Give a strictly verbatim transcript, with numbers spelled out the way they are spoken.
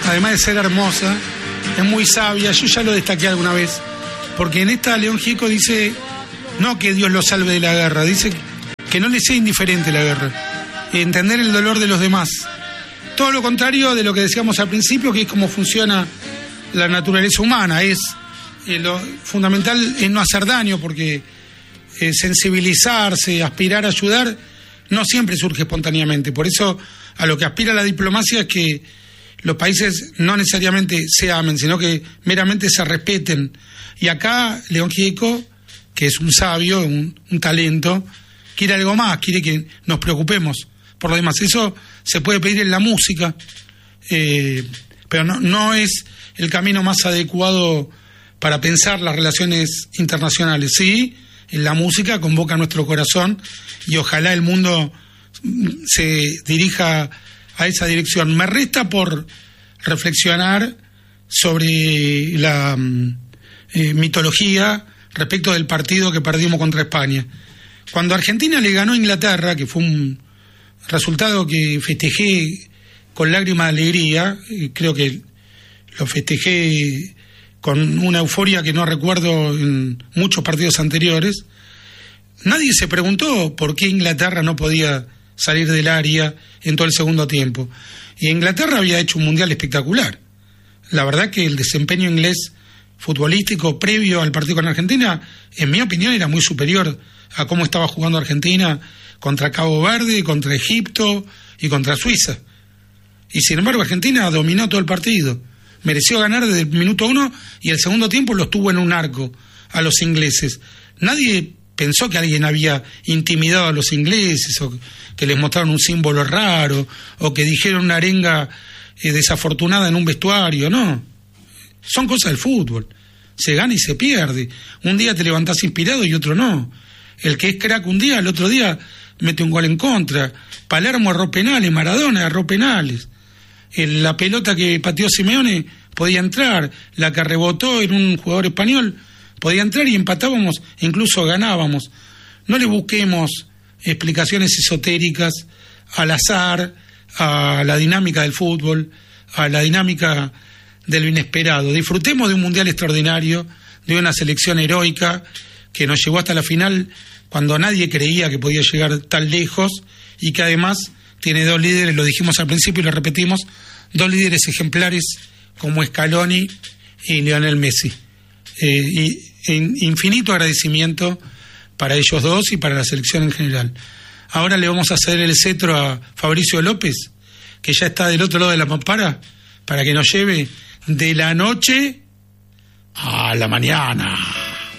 además de ser hermosa, es muy sabia. Yo ya lo destaqué alguna vez, porque en esta León Gieco dice, no que Dios lo salve de la guerra, dice que no le sea indiferente la guerra, entender el dolor de los demás. Todo lo contrario de lo que decíamos al principio, que es cómo funciona la naturaleza humana. Es eh, lo fundamental es no hacer daño, porque eh, sensibilizarse, aspirar a ayudar, no siempre surge espontáneamente. Por eso a lo que aspira la diplomacia es que los países no necesariamente se amen, sino que meramente se respeten. Y acá León Gieco, que es un sabio, un, un talento, quiere algo más, quiere que nos preocupemos por lo demás. Eso se puede pedir en la música, eh, pero no, no es el camino más adecuado para pensar las relaciones internacionales. Sí, en la música convoca nuestro corazón y ojalá el mundo se dirija a esa dirección. Me resta por reflexionar sobre la eh, mitología respecto del partido que perdimos contra España. Cuando Argentina le ganó a Inglaterra, que fue un resultado que festejé con lágrimas de alegría, y creo que lo festejé con una euforia que no recuerdo en muchos partidos anteriores, nadie se preguntó por qué Inglaterra no podía salir del área en todo el segundo tiempo. Y Inglaterra había hecho un mundial espectacular. La verdad que el desempeño inglés futbolístico previo al partido con Argentina, en mi opinión, era muy superior a cómo estaba jugando Argentina contra Cabo Verde, contra Egipto y contra Suiza. Y sin embargo Argentina dominó todo el partido, mereció ganar desde el minuto uno y el segundo tiempo los tuvo en un arco a los ingleses. Nadie pensó que alguien había intimidado a los ingleses, o que les mostraron un símbolo raro, o que dijeron una arenga eh, desafortunada en un vestuario. No, son cosas del fútbol, se gana y se pierde. Un día te levantás inspirado y otro no. El que es crack un día, el otro día mete un gol en contra. Palermo erró penales, Maradona erró penales. El, la pelota que pateó Simeone podía entrar, la que rebotó en un jugador español podía entrar y empatábamos, incluso ganábamos. No le busquemos explicaciones esotéricas al azar, a la dinámica del fútbol, a la dinámica de lo inesperado. Disfrutemos de un mundial extraordinario, de una selección heroica que nos llevó hasta la final cuando nadie creía que podía llegar tan lejos, y que además tiene dos líderes, lo dijimos al principio y lo repetimos, dos líderes ejemplares como Scaloni y Lionel Messi. Eh, y en infinito agradecimiento para ellos dos y para la selección en general. Ahora le vamos a ceder el cetro a Fabricio López, que ya está del otro lado de la mampara, para que nos lleve de la noche a la mañana.